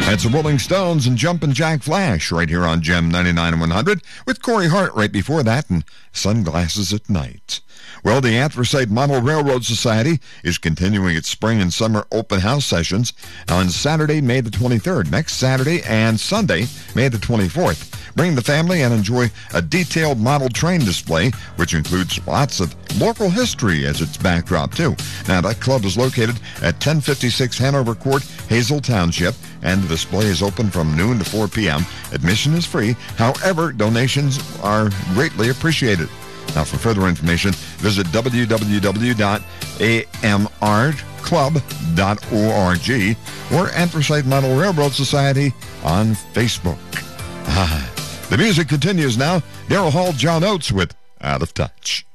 It's the Rolling Stones and Jumpin' Jack Flash right here on Gem 99 100 with Corey Hart right before that and Sunglasses at Night. Well, the Anthracite Model Railroad Society is continuing its spring and summer open house sessions on Saturday, May the 23rd, next Saturday, and Sunday, May the 24th. Bring the family and enjoy a detailed model train display, which includes lots of local history as its backdrop, too. Now, that club is located at 1056 Hanover Court, Hazel Township, and the display is open from noon to 4 p.m. Admission is free. However, donations are greatly appreciated. Now, for further information, visit www.amrclub.org or Anthracite Model Railroad Society on Facebook. The music continues now. Daryl Hall, John Oates with Out of Touch.